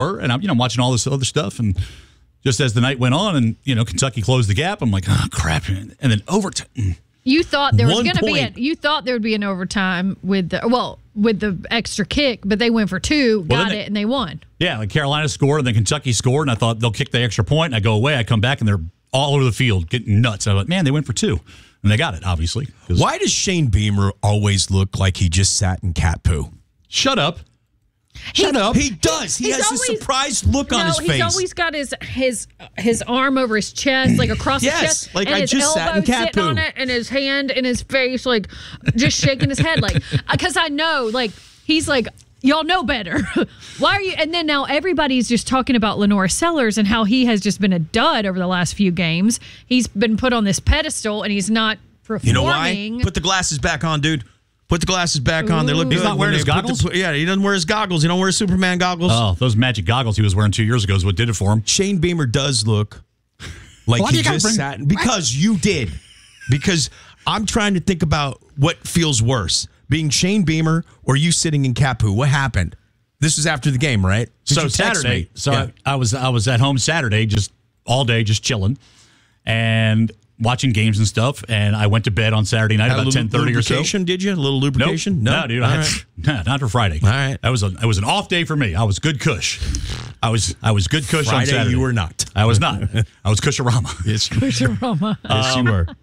And I'm watching all this other stuff, and just as the night went on, and Kentucky closed the gap, I'm like, oh crap! And then overtime. You thought there was going to be you thought there would be an overtime with the extra kick, but they went for two, got it, and they won. Yeah, like Carolina scored, and then Kentucky scored, and I thought they'll kick the extra point, and I go away, I come back, and they're all over the field getting nuts. I was like, man, they went for two, and they got it, obviously. Why does Shane Beamer always look like he just sat in cat poo? Shut up. Shut up. He does. He has a surprised look on his face. He's always got his arm over his chest, like across his chest. Like and I his just sat in cat poo. On it, and his hand in his face, like just shaking his head. Like, because I know, like, he's like, y'all know better. Why are you? And then now everybody's just talking about Lenora Sellers and how he has just been a dud over the last few games. He's been put on this pedestal, and he's not performing. You know why? Put the glasses back on, dude. Put the glasses back on. They look good. He's not wearing his goggles? Yeah, he doesn't wear his goggles. He don't wear Superman goggles. Oh, those magic goggles he was wearing 2 years ago is what did it for him. Shane Beamer does look like he just sat. Because you did. Because I'm trying to think about what feels worse, being Shane Beamer or you sitting in cat poo. What happened? This was after the game, right? So Saturday. So yeah. I was at home Saturday, just all day, just chilling, and watching games and stuff, and I went to bed on Saturday night about 10:30 or so. Did you? A little lubrication? Nope. No, dude. Not for Friday. All right. It was an off day for me. I was good cush. I was good cush Friday, on Saturday. You were not. I was not. I was Kusharama. Yes, Kusharama. Yes, you were.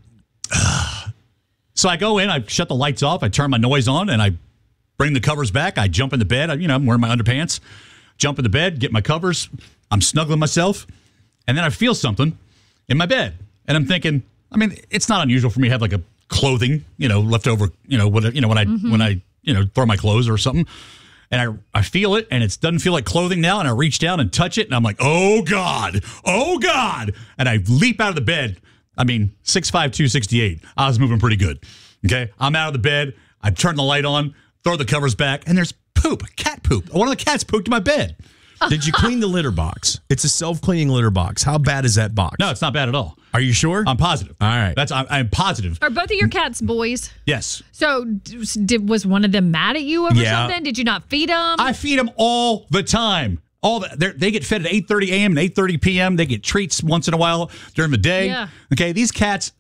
So I go in, I shut the lights off, I turn my noise on, and I bring the covers back. I jump in the bed. I'm wearing my underpants. Jump in the bed, get my covers. I'm snuggling myself, and then I feel something in my bed. And I'm thinking, it's not unusual for me to have like a clothing, leftover, when I throw my clothes or something. And I feel it, and it doesn't feel like clothing now. And I reach down and touch it, and I'm like, oh God. And I leap out of the bed. 6'5", 268. I was moving pretty good. Okay. I'm out of the bed. I turn the light on, throw the covers back, and there's poop, cat poop. One of the cats pooped in my bed. Did you clean the litter box? It's a self-cleaning litter box. How bad is that box? No, it's not bad at all. Are you sure? I'm positive. All right. I'm positive. Are both of your cats boys? Yes. So was one of them mad at you over something? Did you not feed them? I feed them all the time. They get fed at 8:30 a.m. and 8:30 p.m. They get treats once in a while during the day. Yeah. Okay, these cats.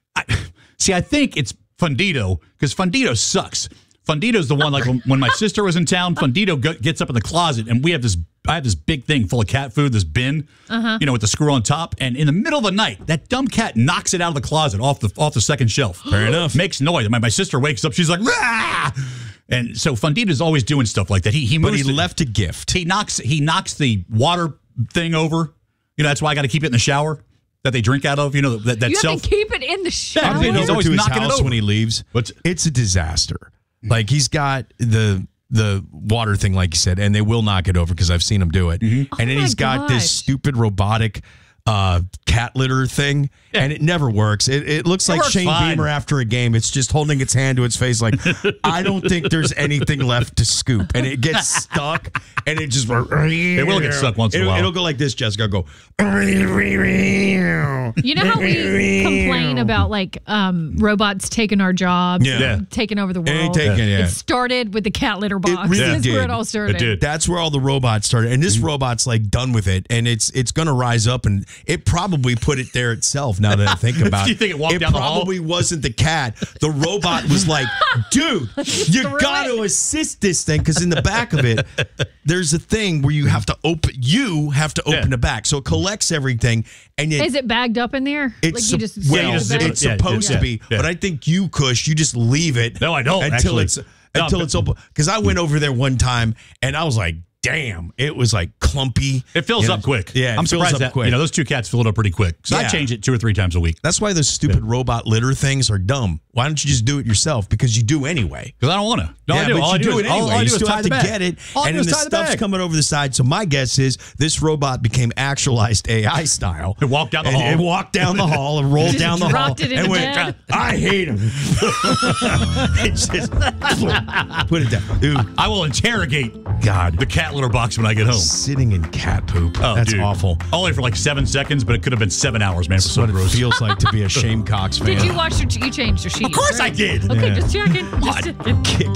I think it's Fundito, because Fundito sucks. Fundito's the one, like when my sister was in town, Fundito gets up in the closet, and I have this big thing full of cat food, this bin, with the screw on top. And in the middle of the night, that dumb cat knocks it out of the closet off the second shelf. Fair enough. Makes noise. My sister wakes up. She's like, rah! And so Fundito's always doing stuff like that. He left a gift. He knocks the water thing over. That's why I got to keep it in the shower that they drink out of. You have to keep it in the shower. I've been over always to his knocking it house over when he leaves. It's a disaster. Like, he's got the water thing, like you said, and they will knock it over because I've seen him do it. Mm-hmm. And then he's got this stupid robotic cat litter thing, and it never works. It looks like Shane Beamer after a game. It's just holding its hand to its face like, I don't think there's anything left to scoop. And it gets stuck, and it just... It will get stuck once in a while. It'll go like this, Jessica. Go... You know how we complain about robots taking our jobs, taking over the world? It started with the cat litter box. That's where it all started. It did. That's where all the robots started. And this robot's done with it, and it's going to rise up, and it probably put it there itself, now that I think about it. You think it walked down the hall? It probably wasn't the cat. The robot was like, dude, you got to assist this thing, because in the back of it, there's a thing where you have to open the back. So it collects everything. And is it bagged up in there? It's supposed to be. But I think you just leave it. No, I don't. Until it's open. Because I went over there one time, and I was like, damn, it was clumpy. It fills up quick. Yeah, I'm surprised that quick. Those two cats fill it up pretty quick. So I change it 2 or 3 times a week. That's why those stupid robot litter things are dumb. Why don't you just do it yourself? Because you do anyway. Because I don't want to. No, yeah, I do. You do it anyway. You still have to get it, and then the stuff's coming over the side. So my guess is this robot became actualized AI style. It walked down the hall. It walked down the hall and rolled down the hall and went, I hate him. It's just put it down. Dude, I will interrogate the cat litter box when I get home. Sitting in cat poop. Oh, that's awful. Only for 7 seconds, but it could have been 7 hours, man. That's what it feels like to be a Shane Cox fan. Did you wash you changed your sheets? Of course I did. Okay, just checking.